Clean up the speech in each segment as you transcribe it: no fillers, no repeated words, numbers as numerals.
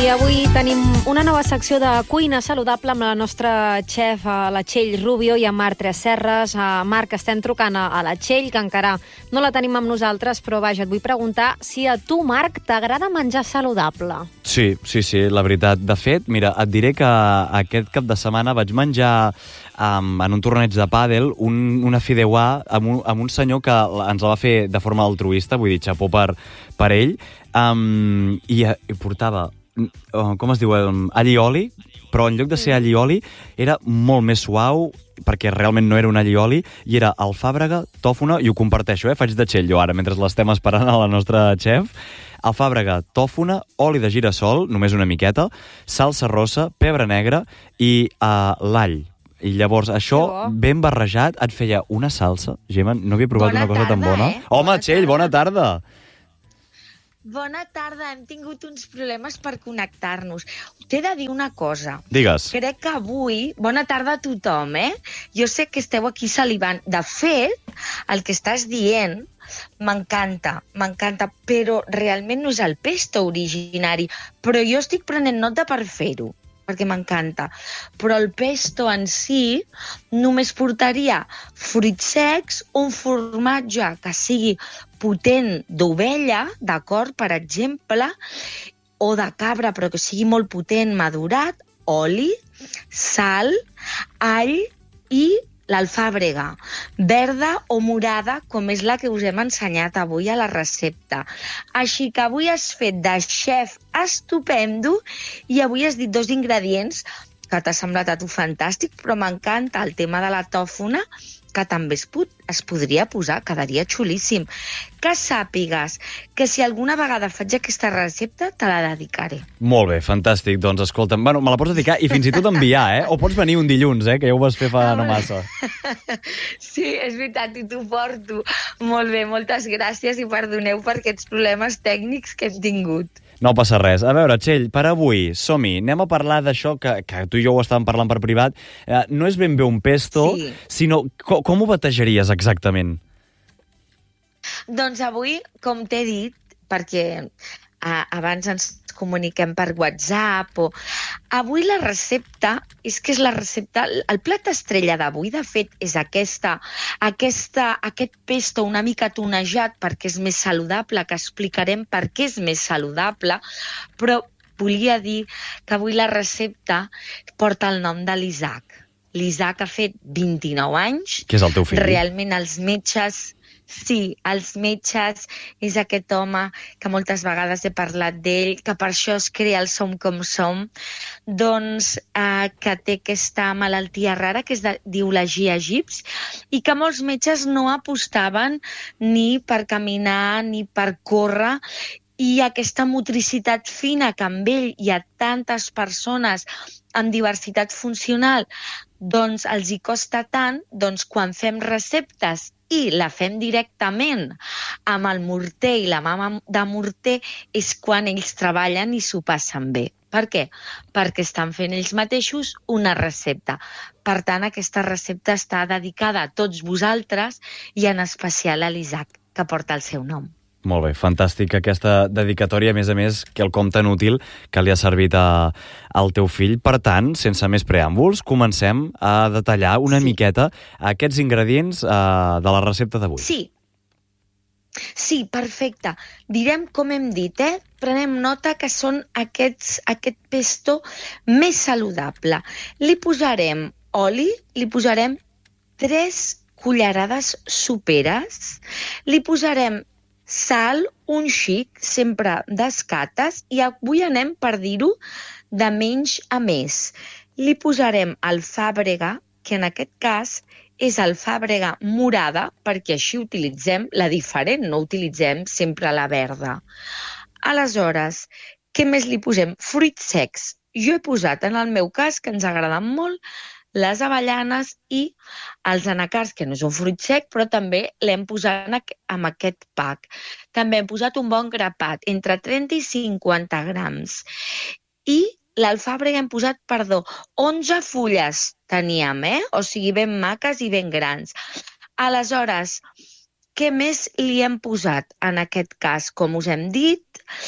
avui tenim una nova secció de cuina saludable amb la nostra xef, la Txell Rubio, i amb Marc Tresserras. Marc, estem trucant a la Txell, que encara no la tenim amb nosaltres, però vaja, et vull preguntar si a tu, Marc, t'agrada menjar saludable. Sí, la veritat. De fet, mira, et diré que aquest cap de setmana vaig menjar en un torneig de pàdel una fideuà amb un senyor que ens la va fer de forma altruista, vull dir, xapó per ell, i portava, com es diu, all i oli, però en lloc de ser all i oli era molt més suau, perquè realment no era un all i oli, i era alfàbrega, tòfona, i ho comparteixo, faig de Txell jo ara, mentre l'estem esperant a la nostra xef, alfàbrega, tòfona, oli de girassol, només una miqueta, salsa rossa, pebre negre i l'all. I llavors això, ben barrejat, et feia una salsa. Gemma, no havia provat una cosa tan bona. Home, Txell, bona tarda! Bona tarda, hem tingut uns problemes per connectar-nos. T'he de dir una cosa. Digues. Crec que avui... Bona tarda a tothom, Jo sé que esteu aquí salivant. De fet, el que estàs dient m'encanta, però realment no és el pesto originari. Però jo estic prenent nota per fer-ho, perquè m'encanta. Però el pesto en si només portaria fruits secs, un formatge que sigui potent d'ovella, d'acord, per exemple, o de cabra, però que sigui molt potent, madurat, oli, sal, all i l'alfàbrega, verda o morada, com és la que us hem ensenyat avui a la recepta. Així que avui has fet de xef estupendo i avui has dit 2 ingredients que t'ha semblat a tu fantàstic, però m'encanta el tema de la tòfona, que també es podria posar, quedaria xulíssim. Que sàpigues que si alguna vegada faig aquesta recepta, te la dedicaré. Molt bé, fantàstic. Doncs escolta'm, me la pots dedicar i fins i tot enviar, O pots venir un dilluns, que ja ho vas fer fa no massa. Sí, és veritat, i t'ho porto. Molt bé, moltes gràcies i perdoneu per aquests problemes tècnics que hem tingut. No passa res. A veure, Txell, per avui, som-hi. Anem a parlar d'això que tu i jo ho estàvem parlant per privat. No és ben bé un pesto, sinó com ho batejaries exactament? Doncs avui, com t'he dit, perquè abans ens comuniquem per WhatsApp, avui la recepta, el plat estrella d'avui, de fet, és aquest pesto una mica tonejat perquè és més saludable, que explicarem per què és més saludable, però volia dir que avui la recepta porta el nom de l'Isaac. L'Isaac ha fet 29 anys. Que és el teu fill? Realment els metges... Sí, els metges és aquest home que moltes vegades he parlat d'ell, que per això es crea el Som com som, doncs que té aquesta malaltia rara que diu la Giagips i que molts metges no apostaven ni per caminar ni per córrer, i aquesta motricitat fina que amb ell hi ha tantes persones amb diversitat funcional, doncs els hi costa tant, doncs quan fem receptes i la fem directament amb el morter i la mama de morter és quan ells treballen i s'ho passen bé. Per què? Perquè estan fent ells mateixos una recepta. Per tant, aquesta recepta està dedicada a tots vosaltres i en especial a l'Isaac, que porta el seu nom. Molt bé, fantàstic aquesta dedicatòria, a més, quelcom tan útil que li ha servit al teu fill. Per tant, sense més preàmbuls, comencem a detallar una miqueta aquests ingredients de la recepta d'avui. Sí, perfecte. Direm com hem dit, Prenem nota que són aquest pesto més saludable. Li posarem oli, li posarem 3 cullerades soperes, li posarem sal, un xic, sempre d'escates, i avui anem, per dir-ho, de menys a més. Li posarem alfàbrega, que en aquest cas és alfàbrega morada, perquè així utilitzem la diferent, no utilitzem sempre la verda. Aleshores, què més li posem? Fruits secs. Jo he posat, en el meu cas, que ens agraden molt, les avellanes i els anacards, que no és un fruit sec, però també l'hem posat amb aquest pack. També hem posat un bon grapat, entre 30 i 50 grams. I l'alfàbrega hem posat, 11 fulles teníem, O sigui, ben maques i ben grans. Aleshores, què més li hem posat en aquest cas? Com us hem dit,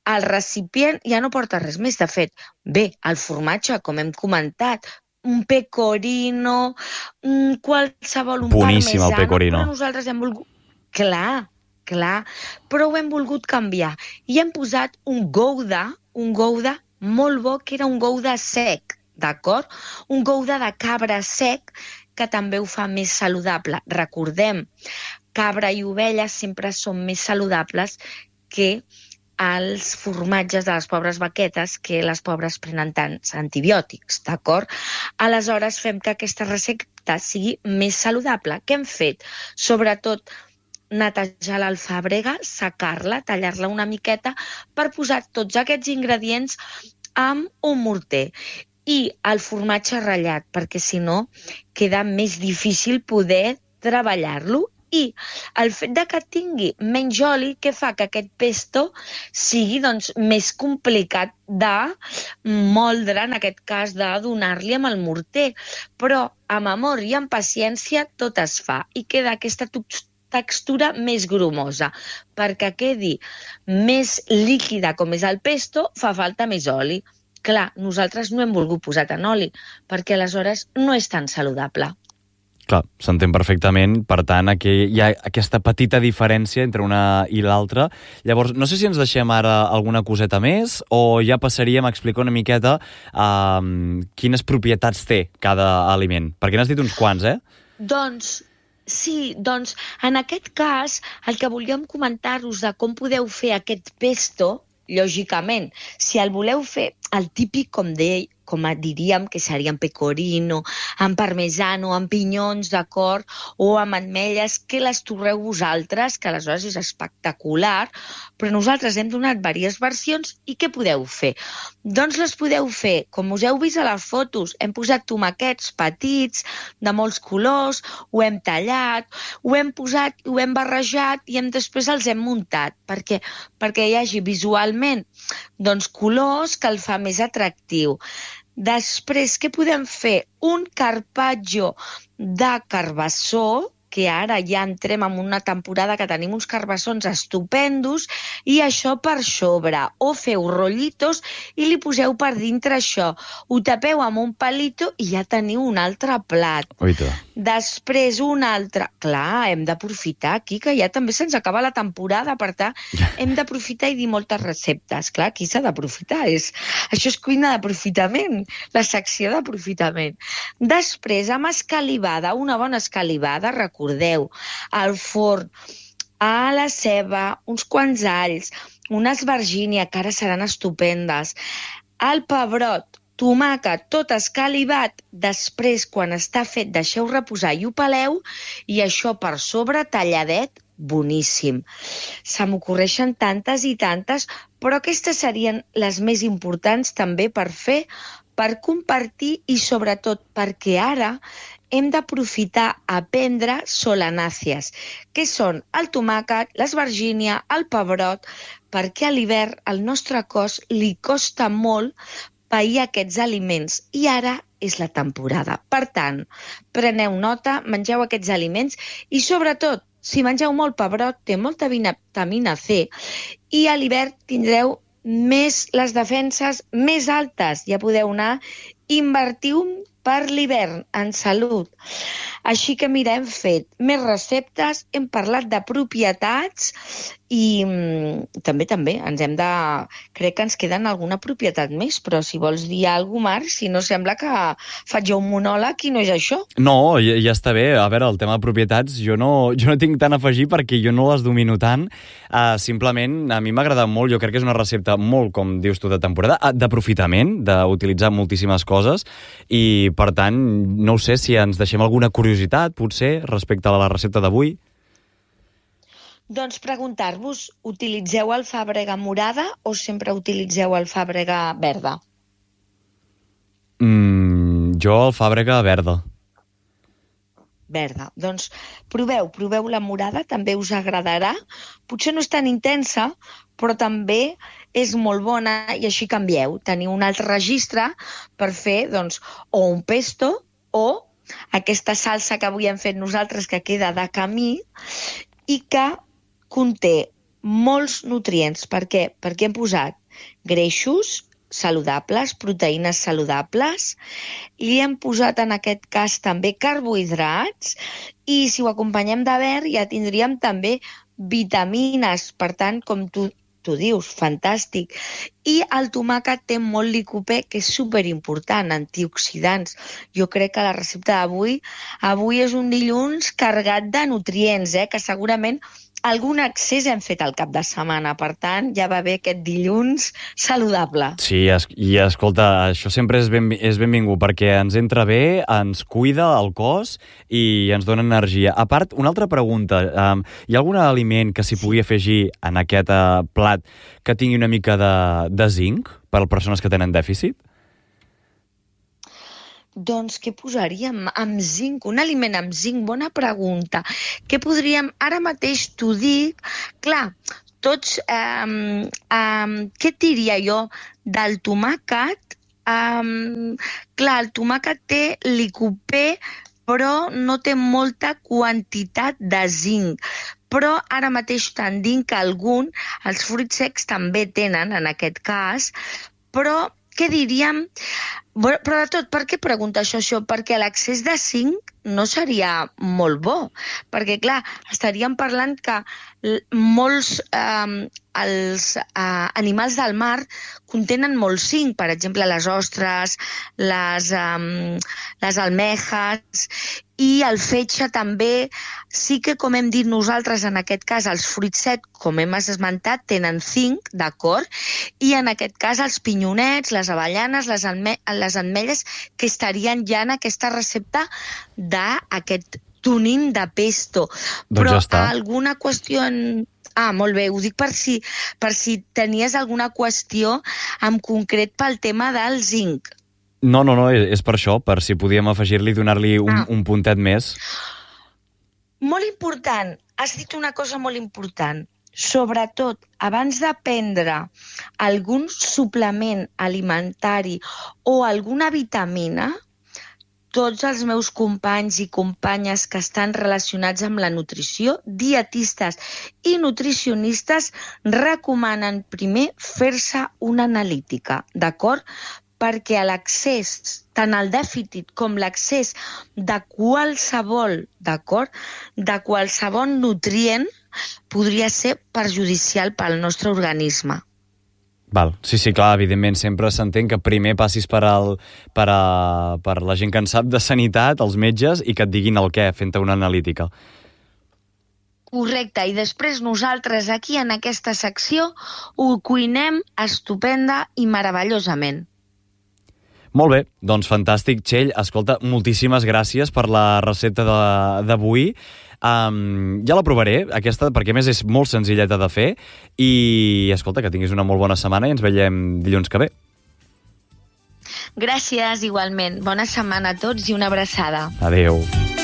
el recipient ja no porta res més. De fet, bé, el formatge, com hem comentat, un pecorino, qualsevol, un Boníssim, el parmesano, pecorino. però nosaltres hem volgut... Clar, però ho hem volgut canviar. I hem posat un gouda molt bo, que era un gouda sec, d'acord? Un gouda de cabra sec, que també ho fa més saludable. Recordem, cabra i ovella sempre són més saludables que els formatges de les pobres vaquetes, que les pobres prenen tants antibiòtics, d'acord? Aleshores fem que aquesta recepta sigui més saludable. Què hem fet? Sobretot netejar l'alfàbrega, secar-la, tallar-la una miqueta per posar tots aquests ingredients amb un morter i el formatge ratllat, perquè si no queda més difícil poder treballar-lo. I el fet de que tingui menys oli, que fa que aquest pesto sigui doncs, més complicat de moldre, en aquest cas de donar-li amb el morter. Però amb amor i amb paciència tot es fa i queda aquesta textura més grumosa. Perquè quedi més líquida com és el pesto, fa falta més oli. Clar, nosaltres no hem volgut posar tant oli, perquè aleshores no és tan saludable. Clar, s'entén perfectament. Per tant, aquí hi ha aquesta petita diferència entre una i l'altra. Llavors, no sé si ens deixem ara alguna coseta més o ja passaríem a explicar una miqueta quines propietats té cada aliment. Perquè n'has dit uns quants, eh? Doncs en aquest cas el que volíem comentar-vos de com podeu fer aquest pesto, lògicament, si el voleu fer el típic, com diríem, que seria amb pecorino, amb parmesano, amb pinyons, d'acord, o amb ametlles, que les torreu vosaltres, que aleshores és espectacular, però nosaltres hem donat diverses versions i què podeu fer? Doncs les podeu fer, com us heu vist a les fotos, hem posat tomàquets petits, de molts colors, ho hem tallat, ho hem posat, ho hem barrejat i després els hem muntat, perquè hi hagi visualment doncs, colors que el fa més atractiu. Després, què podem fer? Un carpaccio de carbassó, que ara ja entrem en una temporada que tenim uns carbassons estupendos, i això per sobre. O feu rotllitos i li poseu per dintre això. Ho tapeu amb un palito i ja teniu un altre plat. Oita. Després un altre... Clar, hem d'aprofitar aquí, que ja també se'ns acaba la temporada, per tant, hem d'aprofitar i dir moltes receptes. Clar, aquí s'ha d'aprofitar. Això és cuina d'aprofitament, la secció d'aprofitament. Després, amb escalivada, una bona escalivada, recordeu, al forn, a la ceba, uns quants alls, una esvergínia, que ara seran estupendes, el pebrot, tomàquet, tot escalivat. Després, quan està fet, deixeu reposar i ho peleu, i això per sobre talladet, boníssim. Se m'ocorreixen tantes i tantes, però aquestes serien les més importants també per fer, per compartir i sobretot perquè ara hem d'aprofitar a prendre solanàcies, que són el tomàquet, l'esvergínia, el pebrot, perquè a l'hivern al nostre cos li costa molt pair aquests aliments i ara és la temporada. Per tant, preneu nota, mengeu aquests aliments i sobretot, si mengeu molt pebrot, té molta vitamina C i a l'hivern tindreu les defenses més altes. Ja podeu anar, invertiu per l'hivern en salut. Així que mira, hem fet més receptes, hem parlat de propietats i també ens hem de... Crec que ens queden alguna propietat més, però si vols dir alguna cosa, Marc, si no sembla que faig un monòleg i no és això. No, ja està bé. A veure, el tema de propietats jo no tinc tant a afegir perquè jo no les domino tant. Simplement, a mi m'ha agradat molt. Jo crec que és una recepta molt, com dius tu, de temporada, d'aprofitament, d'utilitzar moltíssimes coses i, per tant, no ho sé si ens deixem alguna curiositat, potser, respecte a la recepta d'avui. Doncs preguntar-vos, utilitzeu alfàbrega morada o sempre utilitzeu alfàbrega verda? Jo alfàbrega verda. Verda. Doncs proveu la morada, també us agradarà. Potser no és tan intensa, però també és molt bona i així canvieu. Teniu un altre registre per fer, doncs, o un pesto o aquesta salsa que avui hem fet nosaltres que queda de camí i que conté molts nutrients. Per què? Perquè hem posat greixos saludables, proteïnes saludables, i hem posat en aquest cas també carbohidrats, i si ho acompanyem de verd ja tindríem també vitamines, per tant, com tu dius, fantàstic. I el tomàquet té molt licopè, que és superimportant, antioxidants. Jo crec que la recepta d'avui és un dilluns carregat de nutrients, que segurament algun excés hem fet al cap de setmana, per tant, ja va bé aquest dilluns saludable. Sí, i escolta, això sempre és benvingut, perquè ens entra bé, ens cuida el cos i ens dona energia. A part, una altra pregunta, hi ha algun aliment que s'hi pugui afegir en aquest plat que tingui una mica de zinc per a persones que tenen dèficit? Doncs què posaríem amb zinc? Un aliment amb zinc? Bona pregunta. Què podríem... Ara mateix t'ho dic. Clar, tots... què et diria jo del tomàquet? Clar, el tomàquet té licopè, però no té molta quantitat de zinc. Però ara mateix te'n dic que els fruits secs també tenen, en aquest cas, però què diríem? Però de tot, per què pregunta això? Perquè l'excés de zinc no seria molt bo, perquè clar, estaríem parlant que molts els animals del mar contenen molt zinc, per exemple les ostres, les almejes, i el fetge també. Sí que, com hem dit nosaltres, en aquest cas els fruits secs, com hem esmentat, tenen zinc, d'acord? I en aquest cas els pinyonets, les avellanes, les ametlles, que estarien ja en aquesta recepta d'aquest tunin de pesto. Doncs però ja està. Alguna qüestió molt bé, ho dic per si tenies alguna qüestió en concret pel tema del zinc. No, és per això, per si podíem afegir-li i donar-li un puntet més. Molt important, has dit una cosa molt important. Sobretot, abans de prendre algun suplement alimentari o alguna vitamina, tots els meus companys i companyes que estan relacionats amb la nutrició, dietistes i nutricionistes, recomanen primer fer-se una analítica, d'acord? Perquè l'accés, tant el dèficit com l'accés de qualsevol, d'acord, de qualsevol nutrient podria ser perjudicial pel nostre organisme. Val. Sí, clar, evidentment, sempre s'entén que primer passis per la gent que en sap de sanitat, els metges, i que et diguin el què, fent-te una analítica. Correcte, i després nosaltres aquí en aquesta secció ho cuinem estupenda i meravellosament. Molt bé, doncs fantàstic, Txell. Escolta, moltíssimes gràcies per la recepta d'avui. Ja la provaré, aquesta, perquè a més és molt senzilleta de fer. I, escolta, que tinguis una molt bona setmana i ens veiem dilluns que ve. Gràcies, igualment. Bona setmana a tots i una abraçada. Adéu.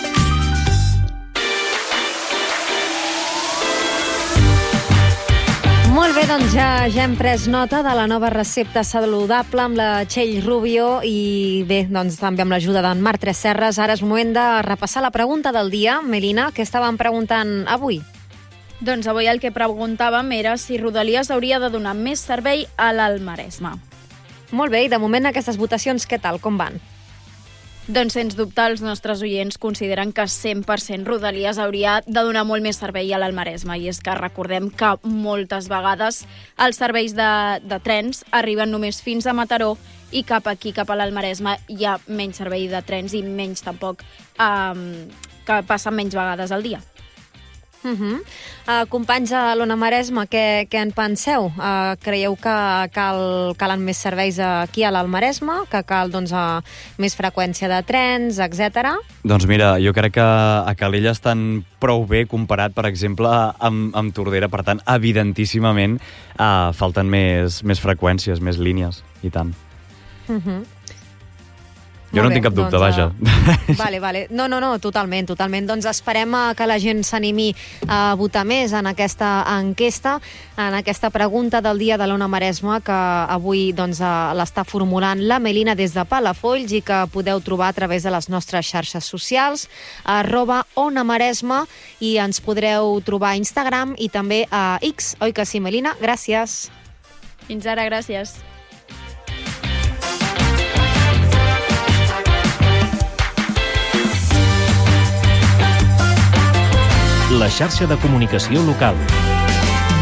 Molt bé, doncs ja hem pres nota de la nova recepta saludable amb la Txell Rubio i bé, doncs també amb l'ajuda d'en Marc Tresserras. Ara és moment de repassar la pregunta del dia. Melina, què estàvem preguntant avui? Doncs avui el que preguntàvem era si Rodalies hauria de donar més servei a l'Alt Maresme. Molt bé, i de moment aquestes votacions què tal, com van? Doncs, sens dubte, els nostres oients consideren que 100% Rodalies hauria de donar molt més servei a l'Alt Maresme. I és que recordem que moltes vegades els serveis de trens arriben només fins a Mataró i cap aquí, cap a l'Alt Maresme, hi ha menys servei de trens i menys tampoc que passen menys vegades al dia. Companys de l'Ona Maresme, què en penseu? Creieu que calen més serveis aquí a l'Alt Maresme, que cal més freqüència de trens, etc.? Doncs mira, jo crec que a Calella estan prou bé comparat, per exemple, amb Tordera. Per tant, evidentíssimament, falten més freqüències, més línies, i tant. Jo no en tinc cap dubte, vaja. Vale. No, totalment. Doncs esperem que la gent s'animi a votar més en aquesta enquesta, en aquesta pregunta del dia de l'Ona Maresma, que avui l'està formulant la Melina des de Palafolls i que podeu trobar a través de les nostres xarxes socials, @OnaMaresma, i ens podreu trobar a Instagram i també a X. Oi que sí, Melina? Gràcies. Fins ara, gràcies. La xarxa de comunicació local.